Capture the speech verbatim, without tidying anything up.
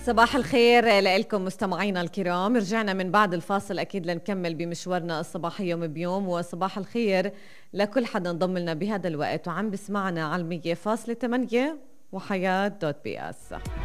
صباح الخير لكم مستمعينا الكرام. رجعنا من بعد الفاصل أكيد لنكمل بمشوارنا الصباحي يوم بيوم، وصباح الخير لكل حدا انضم لنا بهذا الوقت وعم بسمعنا على المية فاصلة ثمانية وحياة دوت بي اس.